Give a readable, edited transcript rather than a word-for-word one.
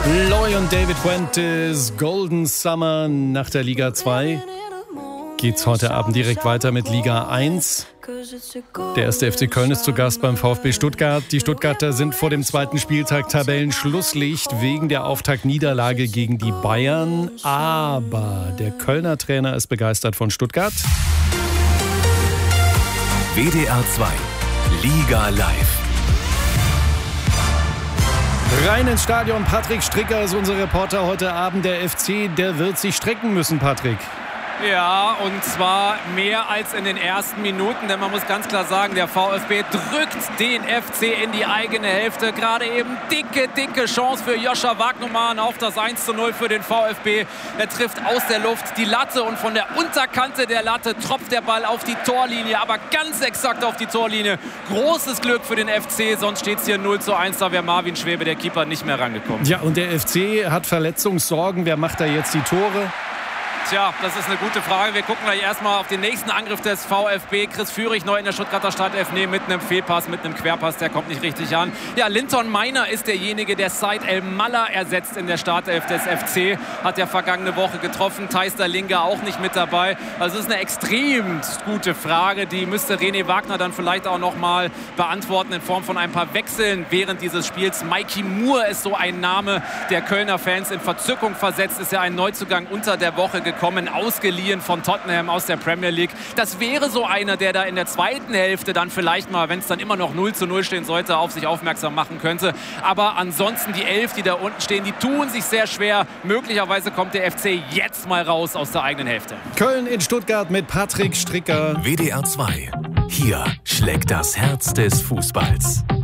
Loy und David Fuentes, Golden Summer. Nach der Liga 2 geht's heute Abend direkt weiter mit Liga 1. Der erste FC Köln ist zu Gast beim VfB Stuttgart. Die Stuttgarter sind vor dem zweiten Spieltag Tabellenschlusslicht wegen der Auftaktniederlage gegen die Bayern. Aber der Kölner Trainer ist begeistert von Stuttgart. WDR 2 Liga Live. Rein ins Stadion. Patrick Stricker ist unser Reporter heute Abend. Der FC, der wird sich strecken müssen, Patrick. Ja, und zwar mehr als in den ersten Minuten, denn man muss ganz klar sagen, der VfB drückt den FC in die eigene Hälfte. Gerade eben dicke Chance für Joscha Wagnumann auf das 1:0 für den VfB. Er trifft aus der Luft die Latte und von der Unterkante der Latte tropft der Ball auf die Torlinie, aber ganz exakt auf die Torlinie. Großes Glück für den FC, sonst steht es hier 0:1, da wäre Marvin Schwebe, der Keeper, nicht mehr rangekommen. Ja, und der FC hat Verletzungssorgen. Wer macht da jetzt die Tore? Tja, das ist eine gute Frage. Wir gucken gleich erstmal auf den nächsten Angriff des VfB. Chris Führig neu in der Stuttgarter Startelf mit einem Fehlpass, mit einem Querpass. Der kommt nicht richtig an. Ja, Linton Meiner ist derjenige, der Said El-Mallah ersetzt in der Startelf des FC. Hat ja vergangene Woche getroffen. Theister Linga auch nicht mit dabei. Also es ist eine extrem gute Frage. Die müsste René Wagner dann vielleicht auch noch mal beantworten in Form von ein paar Wechseln während dieses Spiels. Mikey Moore ist so ein Name, der Kölner Fans in Verzückung versetzt. Ist ja ein Neuzugang unter der Woche gekommen, ausgeliehen von Tottenham aus der Premier League. Das wäre so einer, der da in der zweiten Hälfte dann vielleicht mal, wenn es dann immer noch 0:0 stehen sollte, auf sich aufmerksam machen könnte. Aber ansonsten die 11, die da unten stehen, die tun sich sehr schwer. Möglicherweise kommt der FC jetzt mal raus aus der eigenen Hälfte. Köln in Stuttgart mit Patrick Stricker. WDR 2. Hier schlägt das Herz des Fußballs.